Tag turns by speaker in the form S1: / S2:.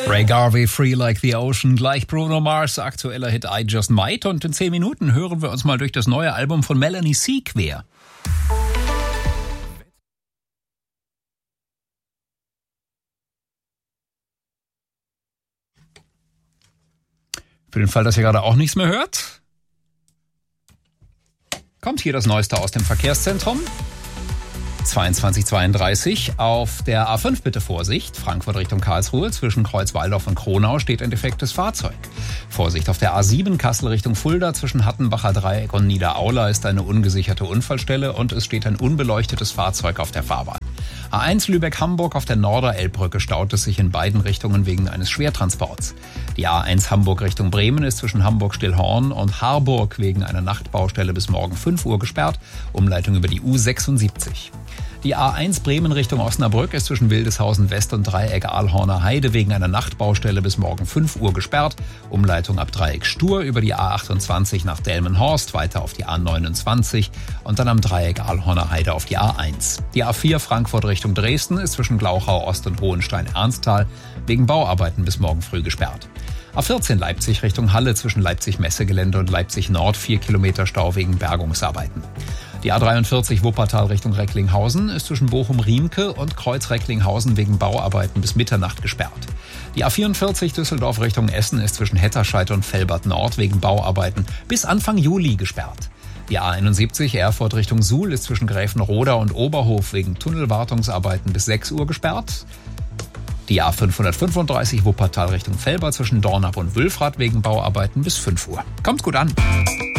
S1: Ray Garvey, Free Like the Ocean, gleich Bruno Mars, aktueller Hit I Just Might. Und in 10 Minuten hören wir uns mal durch das neue Album von Melanie C. quer. Für den Fall, dass ihr gerade auch nichts mehr hört, kommt hier das Neueste aus dem Verkehrszentrum. 22:32 auf der A5 bitte Vorsicht. Frankfurt Richtung Karlsruhe. Zwischen Kreuzwaldorf und Kronau steht ein defektes Fahrzeug. Vorsicht auf der A7 Kassel Richtung Fulda. Zwischen Hattenbacher Dreieck und Niederaula ist eine ungesicherte Unfallstelle und es steht ein unbeleuchtetes Fahrzeug auf der Fahrbahn. A1 Lübeck-Hamburg auf der Norderelbbrücke staut es sich in beiden Richtungen wegen eines Schwertransports. Die A1 Hamburg Richtung Bremen ist zwischen Hamburg-Stillhorn und Harburg wegen einer Nachtbaustelle bis morgen 5 Uhr gesperrt. Umleitung über die U76. Die A1 Bremen Richtung Osnabrück ist zwischen Wildeshausen West und Dreieck Aalhorner Heide wegen einer Nachtbaustelle bis morgen 5 Uhr gesperrt. Umleitung ab Dreieck Stur über die A28 nach Delmenhorst, weiter auf die A29 und dann am Dreieck Aalhorner Heide auf die A1. Die A4 Frankfurt Richtung Dresden ist zwischen Glauchau Ost und Hohenstein-Ernsthal wegen Bauarbeiten bis morgen früh gesperrt. A14 Leipzig Richtung Halle zwischen Leipzig-Messegelände und Leipzig Nord 4 Kilometer Stau wegen Bergungsarbeiten. Die A43 Wuppertal Richtung Recklinghausen ist zwischen Bochum-Riemke und Kreuz-Recklinghausen wegen Bauarbeiten bis Mitternacht gesperrt. Die A44 Düsseldorf Richtung Essen ist zwischen Hetterscheid und Velbert Nord wegen Bauarbeiten bis Anfang Juli gesperrt. Die A71 Erfurt Richtung Suhl ist zwischen Gräfenroda und Oberhof wegen Tunnelwartungsarbeiten bis 6 Uhr gesperrt. Die A535 Wuppertal Richtung Velbert zwischen Dornap und Wülfrath wegen Bauarbeiten bis 5 Uhr. Kommt gut an!